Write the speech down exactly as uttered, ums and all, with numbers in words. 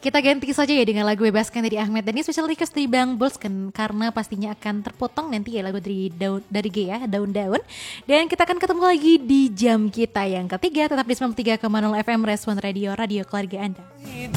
Kita ganti saja ya dengan lagu Bebaskan dari Ahmad Dhani, special request dari Bang Bolsken karena pastinya akan terpotong nanti ya lagu dari daun dari G ya, daun-daun. Dan kita akan ketemu lagi di jam kita yang ketiga, tetap di sembilan puluh tiga koma nol F M Respon Radio, radio keluarga Anda.